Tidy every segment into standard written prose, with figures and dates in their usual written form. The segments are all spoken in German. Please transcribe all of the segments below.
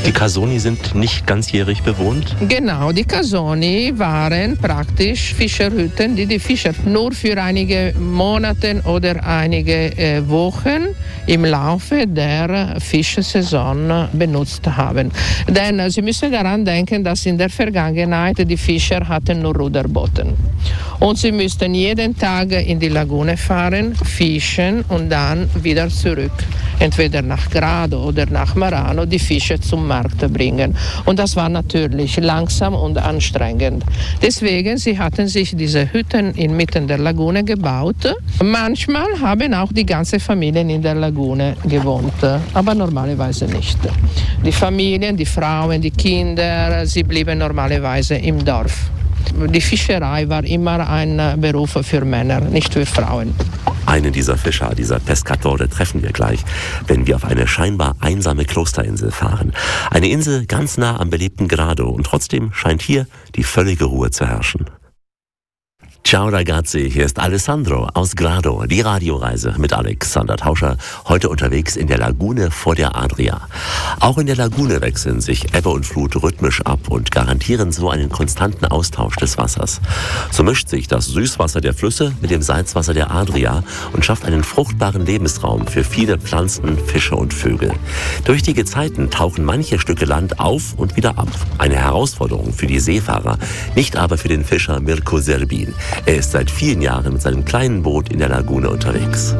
Die Casoni sind nicht ganzjährig bewohnt? Genau, die Casoni waren praktisch Fischerhütten, die Fischer nur für einige Monate oder einige Wochen im Laufe der Fischsaison benutzt haben. Denn Sie müssen daran denken, dass in der Vergangenheit die Fischer hatten nur Ruderboote. Und sie müssten jeden Tag in die Lagune fahren, fischen und dann wieder zurück. Entweder nach Grado oder nach Marano die Fische zum Markt bringen. Und das war natürlich langsam und anstrengend. Deswegen, sie hatten sich diese Hütten inmitten der Lagune gebaut. Manchmal haben auch die ganze Familien in der Lagune gewohnt, aber normalerweise nicht. Die Familien, die Frauen, die Kinder, sie blieben normalerweise im Dorf. Die Fischerei war immer ein Beruf für Männer, nicht für Frauen. Einen dieser Fischer, dieser Pescatore, treffen wir gleich, wenn wir auf eine scheinbar einsame Klosterinsel fahren. Eine Insel ganz nah am belebten Grado und trotzdem scheint hier die völlige Ruhe zu herrschen. Ciao ragazzi, hier ist Alessandro aus Grado, die Radioreise mit Alexander Tauscher, heute unterwegs in der Lagune vor der Adria. Auch in der Lagune wechseln sich Ebbe und Flut rhythmisch ab und garantieren so einen konstanten Austausch des Wassers. So mischt sich das Süßwasser der Flüsse mit dem Salzwasser der Adria und schafft einen fruchtbaren Lebensraum für viele Pflanzen, Fische und Vögel. Durch die Gezeiten tauchen manche Stücke Land auf und wieder ab. Eine Herausforderung für die Seefahrer, nicht aber für den Fischer Mirko Serbin. Er ist seit vielen Jahren mit seinem kleinen Boot in der Lagune unterwegs.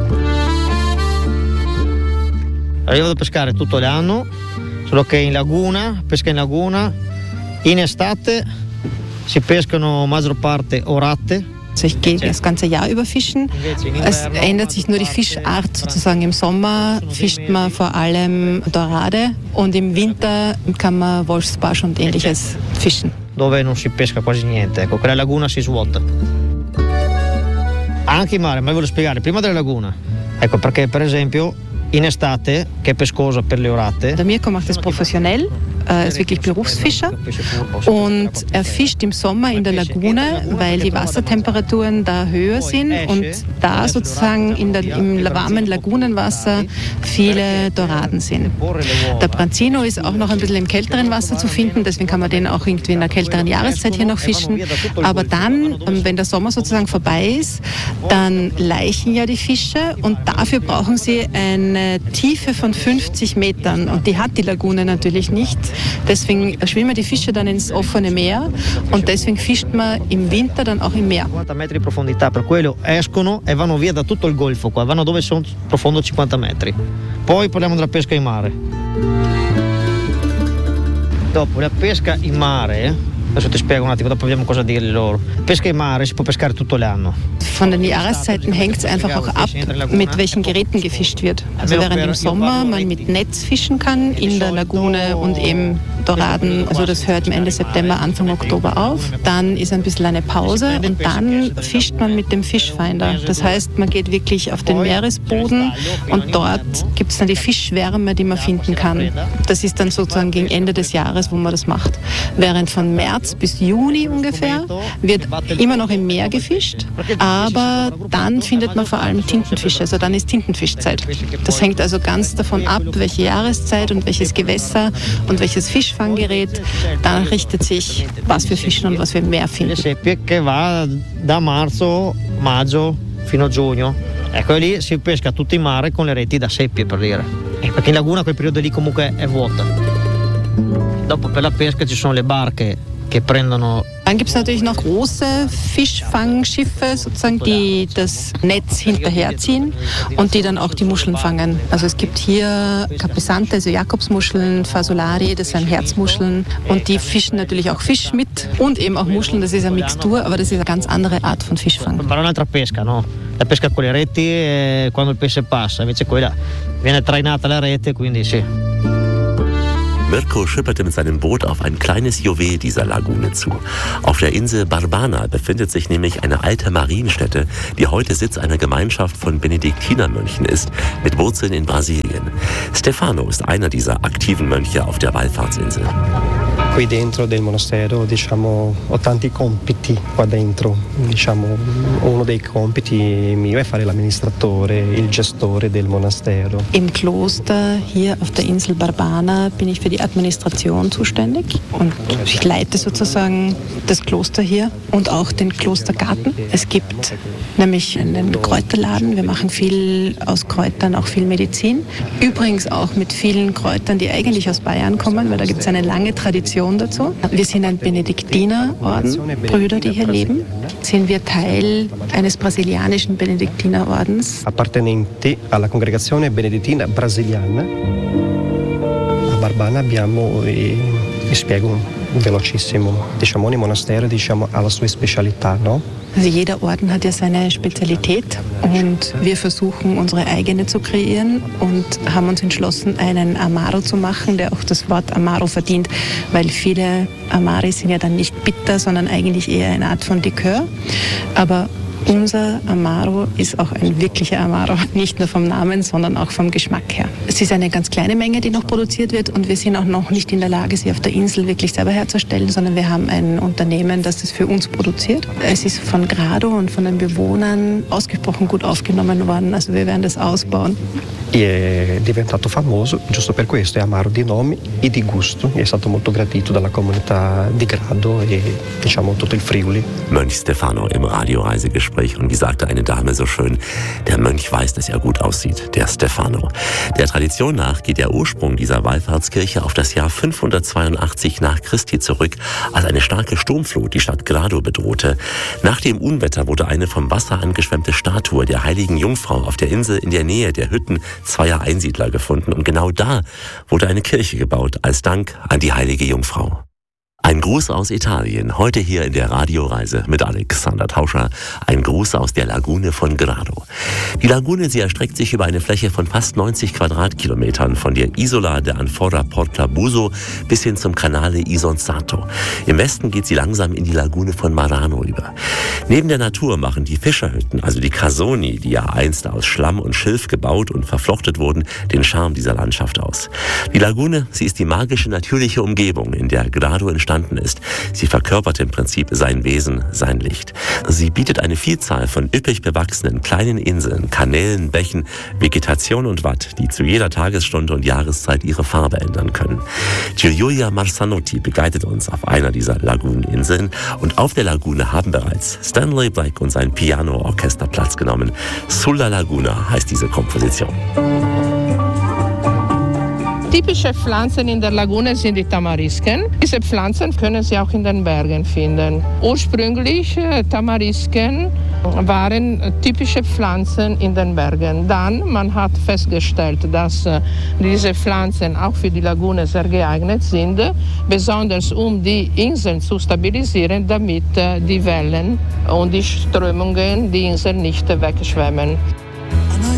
Arrivo a pescare tutto l'anno, solo che in laguna, pesca in laguna, in estate si pescano maggior parte orate. Also ich gehe das ganze Jahr über fischen. Es ändert sich nur die Fischart sozusagen. Im Sommer fischt man vor allem Dorade und im Winter kann man Wolfsbarsch und ähnliches fischen. Dove non si pesca quasi niente, ecco, quella laguna si svuota. Anche in mare, ma vi voglio spiegare, prima della laguna. Ecco, perché per esempio in estate, che è pescosa per le orate. Der Mirko macht das professionell. Er ist wirklich Berufsfischer und er fischt im Sommer in der Lagune, weil die Wassertemperaturen da höher sind und da sozusagen im warmen Lagunenwasser viele Doraden sind. Der Branzino ist auch noch ein bisschen im kälteren Wasser zu finden, deswegen kann man den auch irgendwie in der kälteren Jahreszeit hier noch fischen. Aber dann, wenn der Sommer sozusagen vorbei ist, dann laichen ja die Fische und dafür brauchen sie eine Tiefe von 50 Metern und die hat die Lagune natürlich nicht. Deswegen schwimmen die Fische dann ins offene Meer und deswegen fischt man im Winter dann auch im Meer. 50 metri di profondità, per quello escono e vanno via da tutto il golfo qua, vanno dove sono profondo 50 metri. Poi parliamo della pesca in mare. Dopo la pesca in mare, adesso ti spiego un attimo, dopo vediamo cosa dirgli loro. Pesca in mare si può pescare tutto l'anno. Von den Jahreszeiten hängt es einfach auch ab, mit welchen Geräten gefischt wird. Also während im Sommer man mit Netz fischen kann in der Lagune und eben Doraden, also das hört Ende September, Anfang Oktober auf. Dann ist ein bisschen eine Pause und dann fischt man mit dem Fischfinder. Das heißt, man geht wirklich auf den Meeresboden und dort gibt es dann die Fischschwärme, die man finden kann. Das ist dann sozusagen gegen Ende des Jahres, wo man das macht. Während von März bis Juni ungefähr wird immer noch im Meer gefischt, aber dann findet man vor allem Tintenfische, also dann ist Tintenfischzeit. Das hängt also ganz davon ab, welche Jahreszeit und welches Gewässer und welches Fischfanggerät, da richtet sich, was wir fischen und was wir im Meer finden. Seppie che va da marzo, maggio fino a giugno. Ecco, lì si pesca tutto in mare con le reti da seppie, per dire. Perché in laguna quel periodo lì comunque è vuota. Dopo per la pesca ci sono le barche che prendono. Dann gibt es natürlich noch große Fischfangschiffe, sozusagen, die das Netz hinterherziehen und die dann auch die Muscheln fangen. Also es gibt hier Capesante, also Jakobsmuscheln, Fasolari, das sind Herzmuscheln und die fischen natürlich auch Fisch mit und eben auch Muscheln, das ist eine Mixtur, aber das ist eine ganz andere Art von Fischfang. Ma un'altra pesca, no? La pesca con le reti quando il pesce passa, invece quella viene trainata la rete, quindi sì. Mirko schipperte mit seinem Boot auf ein kleines Juwel dieser Lagune zu. Auf der Insel Barbana befindet sich nämlich eine alte Marienstätte, die heute Sitz einer Gemeinschaft von Benediktinermönchen ist, mit Wurzeln in Brasilien. Stefano ist einer dieser aktiven Mönche auf der Wallfahrtsinsel. qui dentro del monastero, diciamo, ho tanti compiti qua dentro. Diciamo, uno dei compiti mio è fare l'amministratore, il gestore del monastero. Im Kloster hier auf der Insel Barbana bin ich für die Administration zuständig und ich leite sozusagen das Kloster hier und auch den Klostergarten. Es gibt nämlich einen Kräuterladen, wir machen viel aus Kräutern, auch viel Medizin. Übrigens auch mit vielen Kräutern, die eigentlich aus Bayern kommen, weil da gibt es eine lange Tradition dazu. Wir sind ein Benediktinerorden, Brüder, die hier leben. Sind wir Teil eines brasilianischen Benediktinerordens. Appartenenti alla congregazione benedettina brasiliana. A Barbana abbiamo, vi spiego velocissimo, diciamo ogni monastero ha la sua specialità, no? Also jeder Orden hat ja seine Spezialität und wir versuchen unsere eigene zu kreieren und haben uns entschlossen, einen Amaro zu machen, der auch das Wort Amaro verdient, weil viele Amari sind ja dann nicht bitter, sondern eigentlich eher eine Art von Likör. Aber unser Amaro ist auch ein wirklicher Amaro, nicht nur vom Namen, sondern auch vom Geschmack her. Es ist eine ganz kleine Menge, die noch produziert wird und wir sind auch noch nicht in der Lage, sie auf der Insel wirklich selber herzustellen, sondern wir haben ein Unternehmen, das es für uns produziert. Es ist von Grado und von den Bewohnern ausgesprochen gut aufgenommen worden, also wir werden das ausbauen. È diventato famoso giusto per questo, è amaro di nome e di gusto, è stato molto gradito dalla comunità di Grado e diciamo tutto il Friuli. Mönch Stefano im Radioreisegespräch und wie sagte eine Dame so schön, der Mönch weiß, dass er gut aussieht, der Stefano. Der Tradition nach geht der Ursprung dieser Wallfahrtskirche auf das Jahr 582 nach Christi zurück, als eine starke Sturmflut die Stadt Grado bedrohte. Nach dem Unwetter wurde eine vom Wasser angeschwemmte Statue der heiligen Jungfrau auf der Insel in der Nähe der Hütten zweier Einsiedler gefunden und genau da wurde eine Kirche gebaut als Dank an die heilige Jungfrau. Ein Gruß aus Italien, heute hier in der Radioreise mit Alexander Tauscher. Ein Gruß aus der Lagune von Grado. Die Lagune, sie erstreckt sich über eine Fläche von fast 90 Quadratkilometern von der Isola de Anfora Portabuso bis hin zum Canale Isonzato. Im Westen geht sie langsam in die Lagune von Marano über. Neben der Natur machen die Fischerhütten, also die Casoni, die ja einst aus Schlamm und Schilf gebaut und verflochtet wurden, den Charme dieser Landschaft aus. Die Lagune, sie ist die magische, natürliche Umgebung, in der Grado entstanden ist. Sie verkörpert im Prinzip sein Wesen, sein Licht. Sie bietet eine Vielzahl von üppig bewachsenen kleinen Inseln, Kanälen, Bächen, Vegetation und Watt, die zu jeder Tagesstunde und Jahreszeit ihre Farbe ändern können. Giulia Marzanotti begleitet uns auf einer dieser Laguneninseln und auf der Lagune haben bereits Stanley Black und sein Piano-Orchester Platz genommen. Sulla Laguna heißt diese Komposition. Typische Pflanzen in der Lagune sind die Tamarisken. Diese Pflanzen können Sie auch in den Bergen finden. Ursprünglich Tamarisken waren typische Pflanzen in den Bergen. Dann man hat festgestellt, dass diese Pflanzen auch für die Lagune sehr geeignet sind, besonders um die Inseln zu stabilisieren, damit die Wellen und die Strömungen die Inseln nicht wegschwemmen.